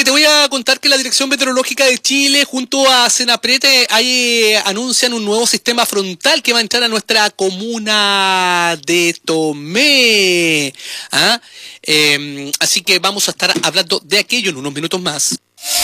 Oye, te voy a contar que la Dirección Meteorológica de Chile junto a Senapred ahí anuncian un nuevo sistema frontal que va a entrar a nuestra comuna de Tomé. ¿Ah? Así que vamos a estar hablando de aquello en unos minutos más.